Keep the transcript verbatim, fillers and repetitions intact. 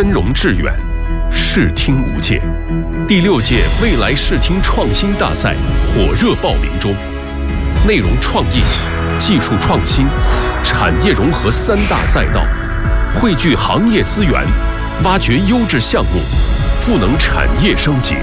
深融致远，视听无界。第六届未来视听创新大赛火热报名中，内容创意、技术创新、产业融合三大赛道，汇聚行业资源，挖掘优质项目，赋能产业升级。